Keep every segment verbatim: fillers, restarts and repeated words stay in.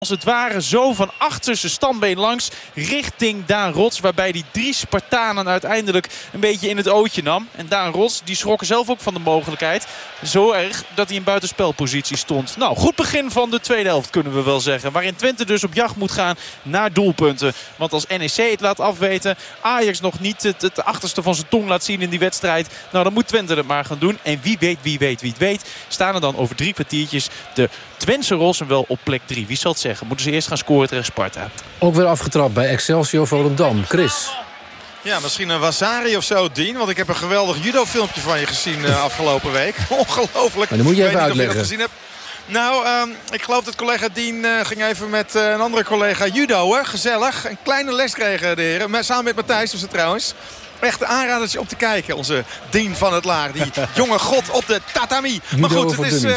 Als het ware zo van achter zijn standbeen langs richting Daan Rots. Waarbij die drie Spartanen uiteindelijk een beetje in het ootje nam. En Daan Rots die schrok er zelf ook van de mogelijkheid. Zo erg dat hij in buitenspelpositie stond. Nou, goed begin van de tweede helft kunnen we wel zeggen. Waarin Twente dus op jacht moet gaan naar doelpunten. Want als N E C het laat afweten, Ajax nog niet het, het achterste van zijn tong laat zien in die wedstrijd. Nou, dan moet Twente het maar gaan doen. En wie weet, wie weet, wie het weet. Staan er dan over drie kwartiertjes de Twentse Rossen wel op plek drie. Wie zal het zeggen? Moeten ze eerst gaan scoren tegen Sparta. Ook weer afgetrapt bij Excelsior Volendam. Chris. Ja, misschien een Wasari of zo, Dien. Want ik heb een geweldig judo-filmpje van je gezien uh, afgelopen week. Ongelooflijk. Maar dan moet je even ik weet uitleggen. Niet of je dat gezien hebt. Nou, um, ik geloof dat collega Dien uh, ging even met uh, een andere collega judo. Hè? Gezellig. Een kleine les kregen de heren. Met, samen met Matthijs was het trouwens. Echt een aanradertje om te kijken. Onze Dien van het Laar. Die jonge god op de tatami. Judo maar goed, het is... Uh,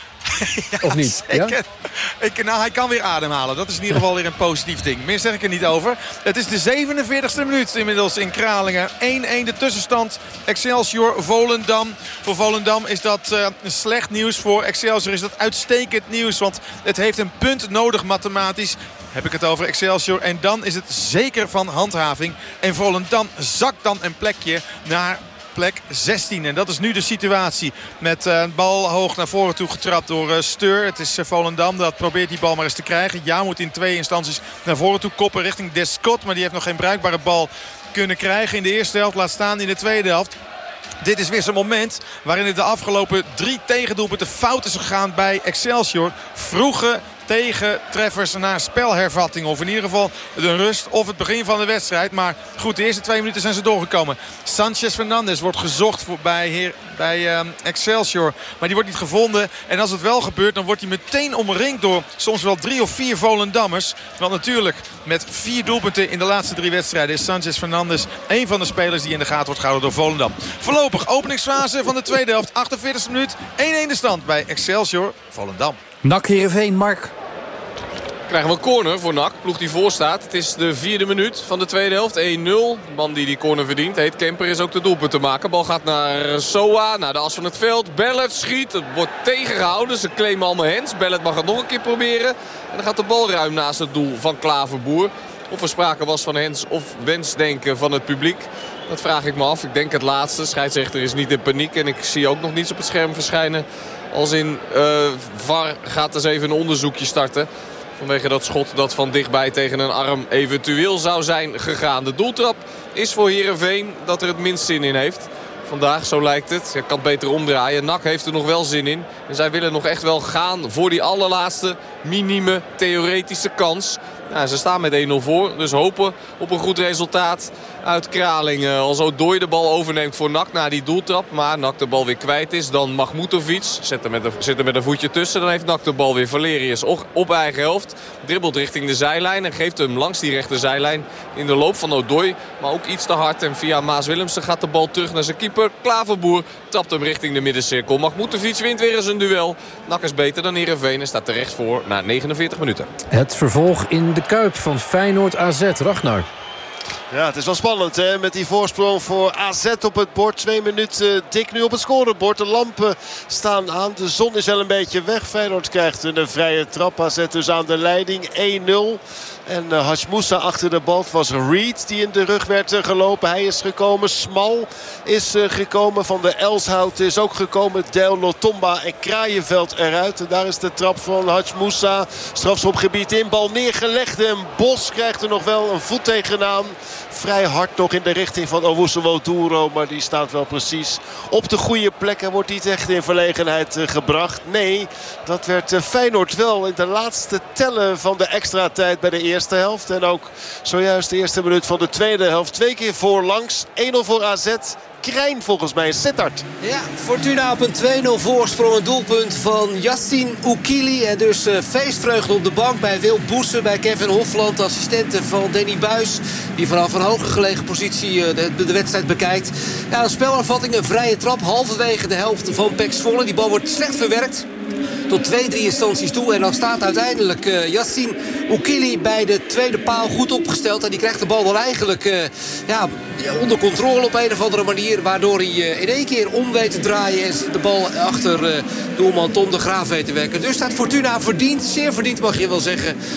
ja, of niet? Ja? Ik, ik, nou, hij kan weer ademhalen. Dat is in ieder geval weer een positief ding. Meer zeg ik er niet over. Het is de zevenenveertigste minuut inmiddels in Kralingen. één-één de tussenstand. Excelsior Volendam. Voor Volendam is dat uh, slecht nieuws. Voor Excelsior is dat uitstekend nieuws. Want het heeft een punt nodig mathematisch. Heb ik het over Excelsior. En dan is het zeker van handhaving. En Volendam zakt dan een plekje naar plek zestien. En dat is nu de situatie. Met uh, een bal hoog naar voren toe getrapt door uh, Steur. Het is uh, Volendam dat probeert die bal maar eens te krijgen. Ja, moet in twee instanties naar voren toe koppen richting Descott. Maar die heeft nog geen bruikbare bal kunnen krijgen in de eerste helft. Laat staan in de tweede helft. Dit is weer zo'n moment waarin het de afgelopen drie tegendoelpunten fout is gegaan bij Excelsior. Vroege tegentreffers naar spelhervatting. Of in ieder geval de rust of het begin van de wedstrijd. Maar goed, de eerste twee minuten zijn ze doorgekomen. Sanchez Fernandes wordt gezocht voor bij, heer, bij uh, Excelsior. Maar die wordt niet gevonden. En als het wel gebeurt, dan wordt hij meteen omringd door soms wel drie of vier Volendammers. Want natuurlijk, met vier doelpunten in de laatste drie wedstrijden is Sanchez Fernandes een van de spelers die in de gaten wordt gehouden door Volendam. Voorlopig openingsfase van de tweede helft. achtenveertigste minuut. één-één de stand bij Excelsior Volendam. N A C Heerenveen, Mark. Krijgen we een corner voor N A C. Ploeg die voor staat. Het is de vierde minuut van de tweede helft. één nul. De man die die corner verdient, heet Kemper, is ook de doelpunt te maken. Bal gaat naar Soa, naar de as van het veld. Bellet schiet. Het wordt tegengehouden. Ze claimen allemaal hands. Bellet mag het nog een keer proberen. En dan gaat de bal ruim naast het doel van Klaverboer. Of er sprake was van hands of wensdenken van het publiek. Dat vraag ik me af. Ik denk het laatste. Scheidsrechter is niet in paniek. En ik zie ook nog niets op het scherm verschijnen. Als in uh, V A R gaat dus even een onderzoekje starten. Vanwege dat schot dat van dichtbij tegen een arm eventueel zou zijn gegaan. De doeltrap is voor Heerenveen dat er het minst zin in heeft. Vandaag, zo lijkt het. Je kan het beter omdraaien. N A C heeft er nog wel zin in. En zij willen nog echt wel gaan voor die allerlaatste minieme theoretische kans. Nou, ze staan met één nul voor. Dus hopen op een goed resultaat uit Kralingen. Als Odoi de bal overneemt voor N A C na die doeltrap. Maar N A C de bal weer kwijt is. Dan Mahmutovic zit er met een, zit er met een voetje tussen. Dan heeft N A C de bal weer. Valerius op eigen helft. Dribbelt richting de zijlijn. En geeft hem langs die rechter zijlijn in de loop van Odoi. Maar ook iets te hard. En via Maas Willemsen gaat de bal terug naar zijn keeper. Klaverboer trapt hem richting de middencirkel. Mahmutovic wint weer eens een duel. N A C is beter dan Heerenveen en staat terecht voor na negenenveertig minuten. Het vervolg in de Kuip van Feyenoord A Z. Ragnar. Ja, het is wel spannend hè, met die voorsprong voor A Z op het bord. Twee minuten dik nu op het scorebord. De lampen staan aan. De zon is wel een beetje weg. Feyenoord krijgt een vrije trap. A Z dus aan de leiding. één nul. En uh, Hashmoussa achter de bal. Het was Reed die in de rug werd uh, gelopen. Hij is gekomen. Smal is uh, gekomen. Van de Elshout is ook gekomen. Del Lotomba en Kraaienveld eruit. En daar is de trap van Hashmoussa. Strafschopgebied in. Bal neergelegd. En Bos krijgt er nog wel een voet tegenaan. Vrij hard nog in de richting van Owusu-Woduro. Maar die staat wel precies op de goede plek. En wordt niet echt in verlegenheid uh, gebracht. Nee, dat werd uh, Feyenoord wel in de laatste tellen van de extra tijd bij de eerste helft. En ook zojuist de eerste minuut van de tweede helft. Twee keer voorlangs. één nul voor A Z. Krijn volgens mij, Sittard. Ja, Fortuna op een twee nul voorsprong. Een doelpunt van Yassine Oukili. En dus uh, feestvreugde op de bank bij Wil Boesen, bij Kevin Hofland, assistenten van Danny Buis, die vanaf een hoger gelegen positie uh, de, de wedstrijd bekijkt. Ja, een spelervatting, een vrije trap, halverwege de helft van Pek Zwolle. Die bal wordt slecht verwerkt. Tot twee, drie instanties toe. En dan staat uiteindelijk uh, Yassine Oukili bij de tweede paal goed opgesteld. En die krijgt de bal wel eigenlijk uh, ja, onder controle op een of andere manier. Waardoor hij uh, in één keer om weet te draaien. En de bal achter uh, doelman Tom de Graaf weet te werken. Dus staat Fortuna verdiend. Zeer verdiend mag je wel zeggen.